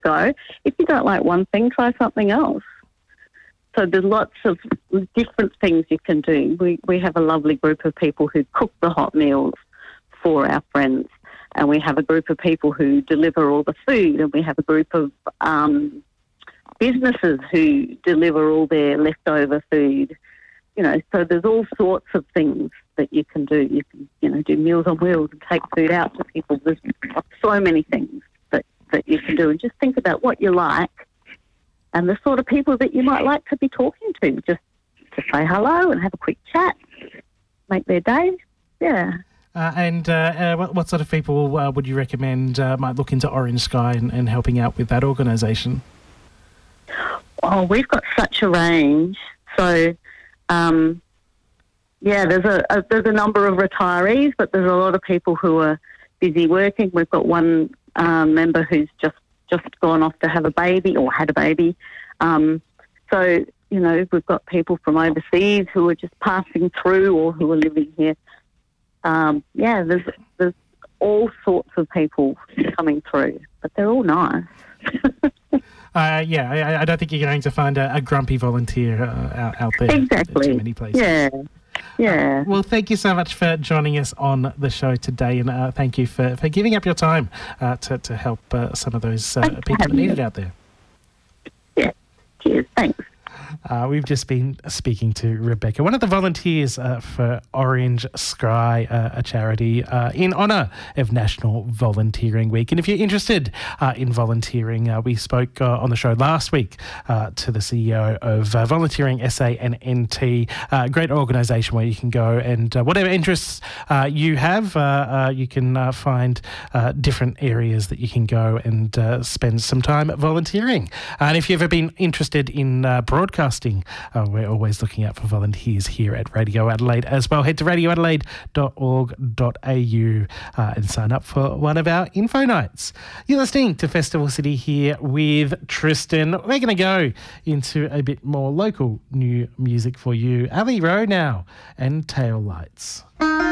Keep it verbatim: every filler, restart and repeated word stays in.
go. If you don't like one thing, try something else. So there's lots of different things you can do. We we have a lovely group of people who cook the hot meals for our friends, and we have a group of people who deliver all the food, and we have a group of um, businesses who deliver all their leftover food. You know, so there's all sorts of things that you can do. You can, you know, do Meals on Wheels and take food out to people. There's so many things that, that you can do, and just think about what you like and the sort of people that you might like to be talking to, just to say hello and have a quick chat, make their day. Yeah. Uh, and uh, uh, what, what sort of people uh, would you recommend uh, might look into Orange Sky and, and helping out with that organisation? Oh, we've got such a range. So, um, yeah, there's a, a there's a number of retirees, but there's a lot of people who are busy working. We've got one um, member who's just just gone off to have a baby or had a baby. Um, so, you know, we've got people from overseas who are just passing through or who are living here. Um, yeah, there's there's all sorts of people coming through, but they're all nice. uh, yeah, I, I don't think you're going to find a, a grumpy volunteer uh, out, out there. Exactly. Too many places. Yeah. Yeah. Uh, well, thank you so much for joining us on the show today, and uh, thank you for, for giving up your time uh, to, to help uh, some of those uh, people that need it out there. Yeah. Cheers. Thanks. Uh, we've just been speaking to Rebecca, one of the volunteers uh, for Orange Sky, uh, a charity uh, in honour of National Volunteering Week. And if you're interested uh, in volunteering, uh, we spoke uh, on the show last week uh, to the C E O of uh, Volunteering S A and N T, a uh, great organisation where you can go and uh, whatever interests uh, you have, uh, uh, you can uh, find uh, different areas that you can go and uh, spend some time volunteering. And if you've ever been interested in uh, broadcasting, Uh, we're always looking out for volunteers here at Radio Adelaide as well. Head to radio adelaide dot org dot a u uh, and sign up for one of our info nights. You're listening to Festival City here with Tristan. We're going to go into a bit more local new music for you. Ali Rowe now and Tail Lights.